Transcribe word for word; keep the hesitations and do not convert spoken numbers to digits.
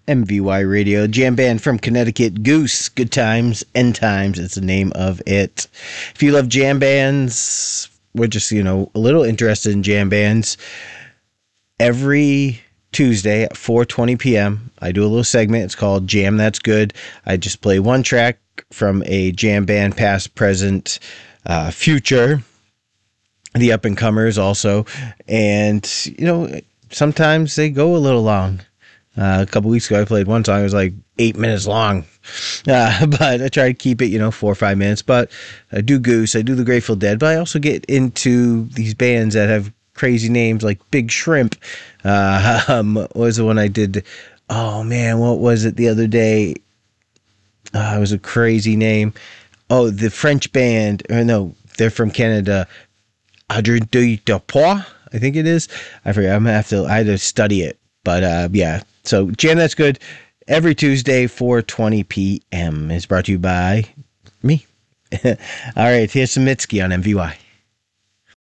M V Y Radio, jam band from Connecticut, Goose, Good Times, End Times is the name of it. If you love jam bands, we're just, you know, a little interested in jam bands. Every Tuesday at four twenty p.m., I do a little segment. It's called Jam That's Good. I just play one track from a jam band, past, present, uh, future, the up-and-comers also. And, you know, sometimes they go a little long. Uh, a couple weeks ago, I played one song. It was like eight minutes long. Uh, but I try to keep it, you know, four or five minutes. But I do Goose. I do the Grateful Dead. But I also get into these bands that have crazy names like Big Shrimp. Uh, um, what was the one I did? Oh, man, what was it the other day? Uh, it was a crazy name. Oh, the French band. Or no, they're from Canada. Adrien de Poix, I think it is. I forget. I'm going to have to, I had to study it. But, uh, yeah. So, Jam That's Good, every Tuesday, four twenty p.m. is brought to you by me. All right, here's some Mitski on M V Y.